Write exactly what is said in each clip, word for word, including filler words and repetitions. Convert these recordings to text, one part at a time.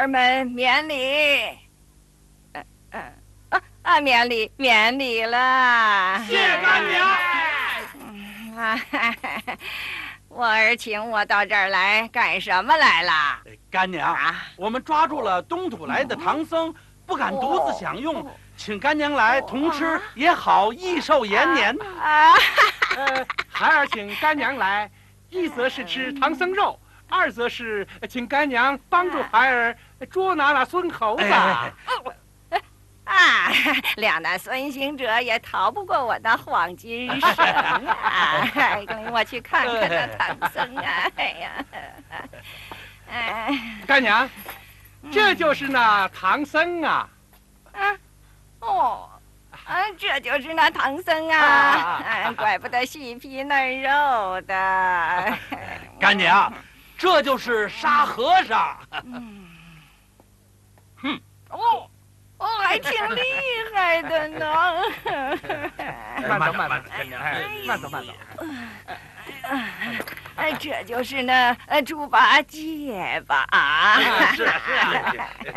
儿们免礼。嗯嗯啊啊，免礼免礼了。 谢干娘。 嗯啊，我儿请我到这儿来干什么来了？ 干娘， 啊， 我们抓住了东土来的唐僧，不敢独自享用，请干娘来同吃也好，益寿延年。 啊， 呃，孩儿请干娘来，一则是吃唐僧肉，二则是请干娘帮助孩儿捉拿那孙猴子。 哎啊，两难孙行者也逃不过我的黄金绳啊！跟我去看看那唐僧啊！哎呀，哎， 干娘，这就是那唐僧啊！ 啊，哦，啊，这就是那唐僧啊！啊，怪不得细皮嫩肉的。 干娘，这就是沙和尚。 嗯， 哼， 哦。哦，还挺厉害的呢！ 慢走，慢走，干娘，慢走，慢走。 哎，这就是那呃猪八戒吧？啊， 是啊，是啊。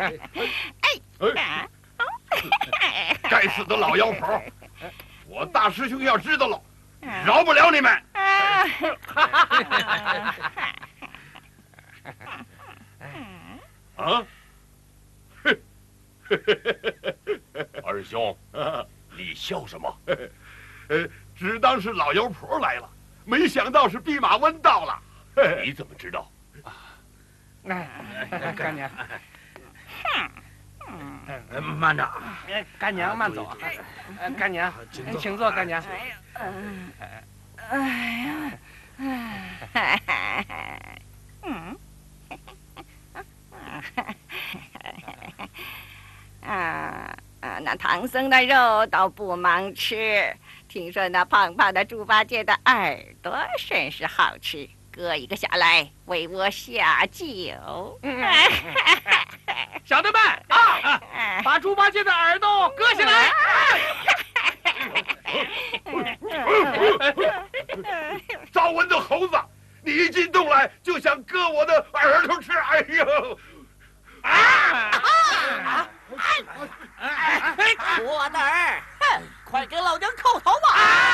哎， 该死的老妖婆！我大师兄要知道了，饶不了你们！啊！二兄，你笑什么？呃，只当是老妖婆来了，没想到是弼马温到了。你怎么知道？ 哎，干娘， 嗯，慢着， 干娘慢走。干娘，请坐，干娘。 哎呀，哎，嗯。啊啊！那唐僧的肉倒不忙吃，听说那胖胖的猪八戒的耳朵甚是好吃，割一个下来为我下酒。 小的们啊，把猪八戒的耳朵割下来！ 招蚊的猴子，你一进洞来就想割我的耳朵吃！哎呦！啊！ 我的儿，哼，快给老娘叩头吧！